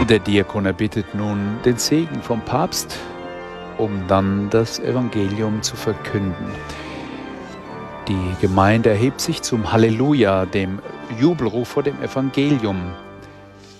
Und der Diakon erbittet nun den Segen vom Papst, um dann das Evangelium zu verkünden. Die Gemeinde erhebt sich zum Halleluja, dem Jubelruf vor dem Evangelium.